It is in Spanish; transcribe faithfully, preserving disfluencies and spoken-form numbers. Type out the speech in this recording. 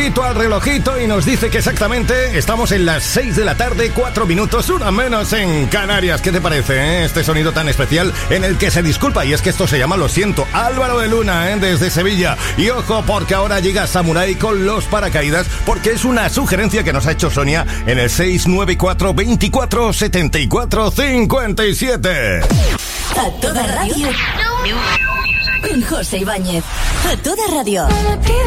ojito al relojito y nos dice que exactamente estamos en las seis de la tarde, cuatro minutos, una menos en Canarias. ¿Qué te parece, eh? Este sonido tan especial en el que se disculpa, y es que esto se llama Lo Siento, Álvaro de Luna, eh, desde Sevilla. Y ojo, porque ahora llega Samurai con los paracaídas, porque es una sugerencia que nos ha hecho Sonia en el seis nueve cuatro, veinticuatro, setenta y cuatro, cincuenta y siete. A toda radio, con José Ibáñez. A toda radio.